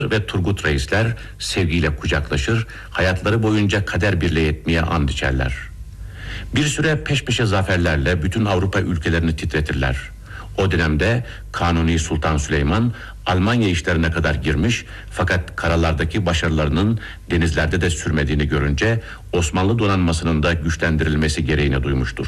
ve Turgut Reisler sevgiyle kucaklaşır, hayatları boyunca kader birliği etmeye and içerler. Bir süre peş peşe zaferlerle bütün Avrupa ülkelerini titretirler. O dönemde Kanuni Sultan Süleyman Almanya işlerine kadar girmiş, fakat karalardaki başarılarının denizlerde de sürmediğini görünce Osmanlı donanmasının da güçlendirilmesi gereğini duymuştur.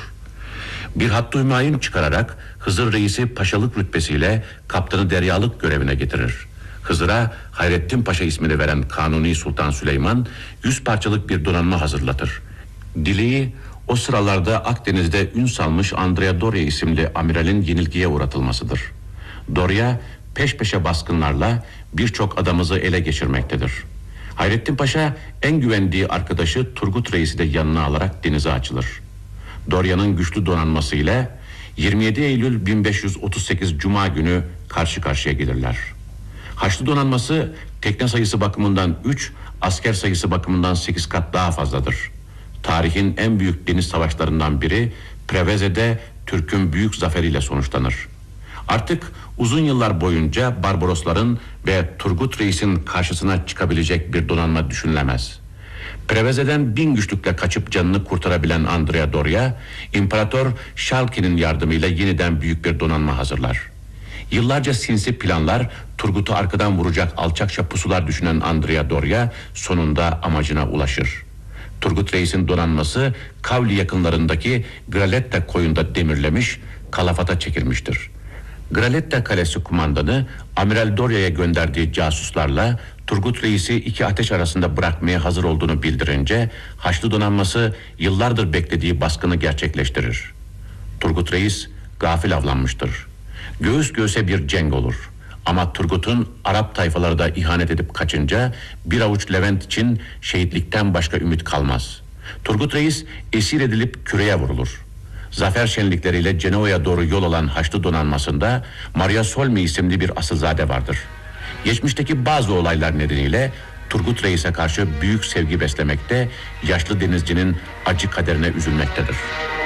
Bir hattı hümayun çıkararak Hızır Reis'i paşalık rütbesiyle kaptanı deryalık görevine getirir. Hızır'a Hayrettin Paşa ismini veren Kanuni Sultan Süleyman 100 parçalık bir donanma hazırlatır. Dileği o sıralarda Akdeniz'de ün salmış Andrea Doria isimli amiralin yenilgiye uğratılmasıdır. Doria peş peşe baskınlarla birçok adamızı ele geçirmektedir. Hayrettin Paşa en güvendiği arkadaşı Turgut Reis'i de yanına alarak denize açılır. Doria'nın güçlü donanması ile 27 Eylül 1538 Cuma günü karşı karşıya gelirler. Haçlı donanması tekne sayısı bakımından 3, asker sayısı bakımından 8 kat daha fazladır. Tarihin en büyük deniz savaşlarından biri Preveze'de Türk'ün büyük zaferiyle sonuçlanır. Artık uzun yıllar boyunca Barbarosların ve Turgut Reis'in karşısına çıkabilecek bir donanma düşünülemez. Preveze'den 1000 güçlükle kaçıp canını kurtarabilen Andrea Doria, İmparator Şalki'nin yardımıyla yeniden büyük bir donanma hazırlar. Yıllarca sinsi planlar, Turgut'u arkadan vuracak alçakça pusular düşünen Andrea Doria sonunda amacına ulaşır. Turgut Reis'in donanması Kavli yakınlarındaki Graletta koyunda demirlemiş, kalafata çekilmiştir. Graletta Kalesi kumandanı Amiral Doria'ya gönderdiği casuslarla Turgut Reis'i iki ateş arasında bırakmaya hazır olduğunu bildirince Haçlı donanması yıllardır beklediği baskını gerçekleştirir. Turgut Reis gafil avlanmıştır. Göğüs göğüse bir cenk olur. Ama Turgut'un Arap tayfaları da ihanet edip kaçınca bir avuç Levent için şehitlikten başka ümit kalmaz. Turgut Reis esir edilip küreye vurulur. Zafer şenlikleriyle Cenova'ya doğru yol alan Haçlı donanmasında Maria Solmi isimli bir asılzade vardır. Geçmişteki bazı olaylar nedeniyle Turgut Reis'e karşı büyük sevgi beslemekte, yaşlı denizcinin acı kaderine üzülmektedir.